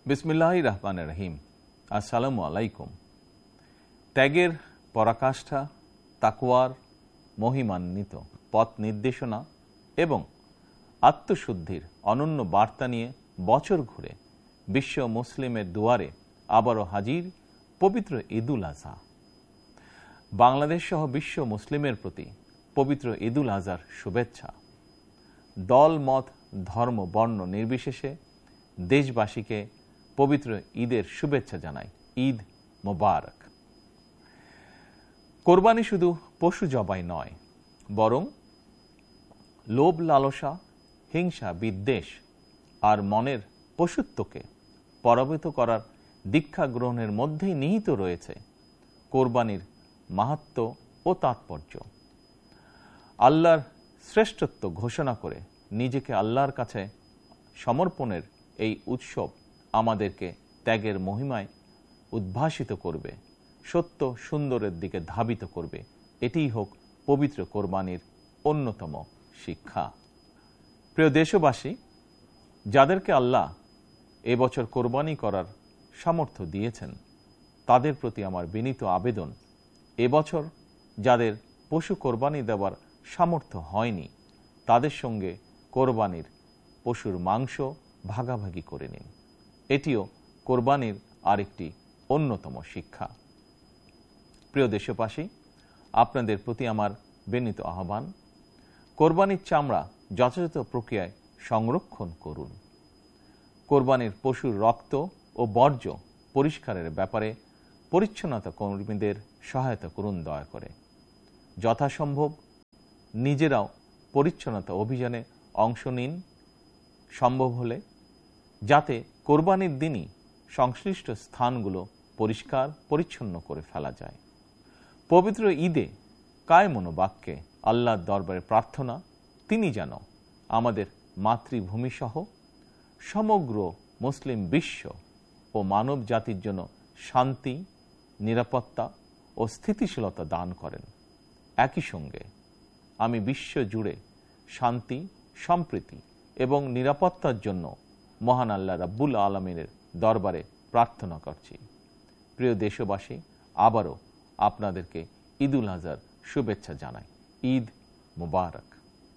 বিসমিল্লাহির রহমানির রহিম। আসসালামু আলাইকুম। ত্যাগের পরাকাষ্ঠা, তাকওয়ার মহিমান্বিত পথ নির্দেশনা এবং আত্মশুদ্ধির অনন্য বার্তা নিয়ে বছর ঘুরে বিশ্ব মুসলিমের দুয়ারে আবারও হাজির পবিত্র ঈদুল আজহা। বাংলাদেশ সহ বিশ্ব মুসলিমের প্রতি পবিত্র ঈদুল আজহার শুভেচ্ছা। দল, মত, ধর্ম, বর্ণ নির্বিশেষে দেশবাসীকে পবিত্র ঈদের শুভেচ্ছা জানাই। ঈদ মোবারক। কোরবানি শুধু পশু জবাই নয়, বরং লোভ, লালসা, হিংসা, বিদ্বেষ আর মনের পশুত্বকে পরাভূত করার দীক্ষা গ্রহণের মধ্যেই নিহিত রয়েছে কোরবানির মাহাত্ম্য ও তাৎপর্য। আল্লাহর শ্রেষ্ঠত্ব ঘোষণা করে নিজেকে আল্লাহর কাছে সমর্পণের এই উৎসব আমাদেরকে ত্যাগের মহিমায় উদ্ভাসিত করবে, সত্য সুন্দরের দিকে ধাবিত করবে। এটিই হোক পবিত্র কোরবানির অন্যতম শিক্ষা। প্রিয় দেশবাসী, যাদেরকে আল্লাহ এবছর কোরবানি করার সামর্থ্য দিয়েছেন, তাদের প্রতি আমার বিনীত আবেদন, এবছর যাদের পশু কোরবানি দেওয়ার সামর্থ্য হয়নি, তাদের সঙ্গে কোরবানির পশুর মাংস ভাগাভাগি করে নিন। এটিও কোরবানির আরেকটি অন্যতম শিক্ষা। প্রিয় দেশবাসী, আপনাদের প্রতি আমার বিনীত আহ্বান, কোরবানির চামড়া যথাযথ প্রক্রিয়ায় সংরক্ষণ করুন। কোরবানির পশুর রক্ত ও বর্জ্য পরিষ্কারের ব্যাপারে পরিচ্ছন্নতা কর্মীদের সহায়তা করুন দয়া করে। যথাসম্ভব নিজেরাও পরিচ্ছন্নতা অভিযানে অংশ নিন সম্ভব হলে, যাতে কোরবানির দিনই সংশ্লিষ্ট স্থানগুলো পরিষ্কার পরিচ্ছন্ন করে ফেলা যায়। পবিত্র ঈদে কায় মনোবাক্যে আল্লাহর দরবারে প্রার্থনা, তিনি যেন আমাদের মাতৃভূমি সহ সমগ্র মুসলিম বিশ্ব ও মানব জাতির জন্য শান্তি, নিরাপত্তা ও স্থিতিশীলতা দান করেন। একই সঙ্গে আমি বিশ্ব জুড়ে শান্তি, সম্প্রীতি এবং নিরাপত্তার জন্য মহান আল্লাহ রাব্বুল আলামিনের দরবারে প্রার্থনা করছি। প্রিয় দেশবাসী, আবারও আপনাদেরকে ঈদুল আজহার শুভেচ্ছা জানাই। ঈদ মুবারক।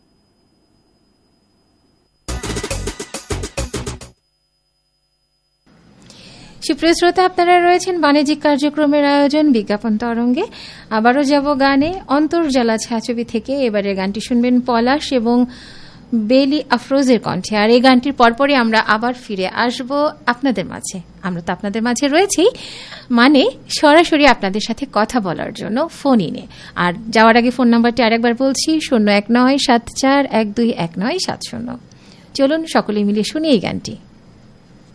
সুপ্রিয় শ্রোতা, আপনারা রয়েছেন বাণিজ্যিক কার্যক্রমের আয়োজন বিজ্ঞাপন তরঙ্গে। আবারও যাব গানে। অন্তর্জালা ছায়াছবি থেকে এবারের গানটি শুনবেন পলাশ এবং বেলি আফরোজের কণ্ঠে। আর এই গানটির পরপরই আমরা আবার ফিরে আসব আপনাদের মাঝে। আমরা তো আপনাদের মাঝে রয়েছি, মানে সরাসরি আপনাদের সাথে কথা বলার জন্য ফোন ইনে। আর যাওয়ার আগে ফোন নাম্বারটি আরেকবার বলছি, 01974121970। চলুন সকলে মিলে শুনি এই গানটি।